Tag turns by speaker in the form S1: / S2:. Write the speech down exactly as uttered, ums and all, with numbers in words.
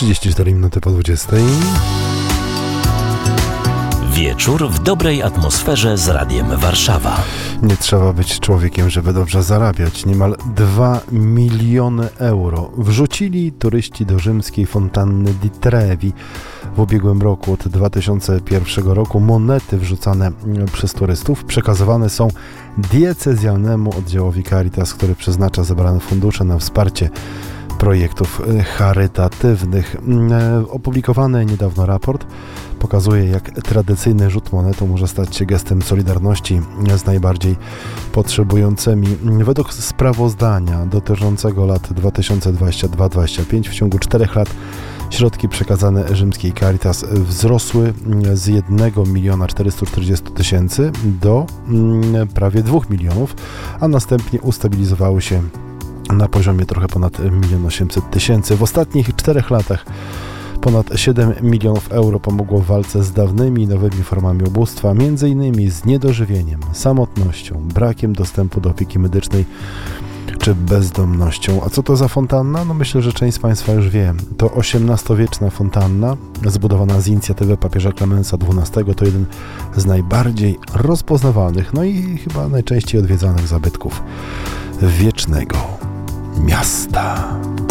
S1: trzydzieści cztery minuty po dwudziestej.
S2: Wieczór w dobrej atmosferze z Radiem Warszawa.
S1: Nie trzeba być człowiekiem, żeby dobrze zarabiać. Niemal dwa miliony euro wrzucili turyści do rzymskiej fontanny di Trevi. W ubiegłym roku, od dwa tysiące pierwszego roku, monety wrzucane przez turystów przekazywane są diecezjalnemu oddziałowi Caritas, który przeznacza zebrane fundusze na wsparcie projektów charytatywnych. Opublikowany niedawno raport pokazuje, jak tradycyjny rzut monetą może stać się gestem solidarności z najbardziej potrzebującymi. Według sprawozdania dotyczącego lat dwa tysiące dwudziestego drugiego do dwa tysiące dwudziestego piątego w ciągu czterech lat środki przekazane rzymskiej Caritas wzrosły z jednego miliona czterystu czterdziestu tysięcy do prawie dwóch milionów, a następnie ustabilizowały się na poziomie trochę ponad milion osiemset tysięcy. W ostatnich czterech latach ponad siedem milionów euro pomogło w walce z dawnymi i nowymi formami ubóstwa, między innymi z niedożywieniem, samotnością, brakiem dostępu do opieki medycznej czy bezdomnością. A co to za fontanna? No myślę, że część z Państwa już wie. To osiemnastowieczna fontanna, zbudowana z inicjatywy papieża Klemensa dwunastego. To jeden z najbardziej rozpoznawalnych, no i chyba najczęściej odwiedzanych zabytków wiecznego miasta.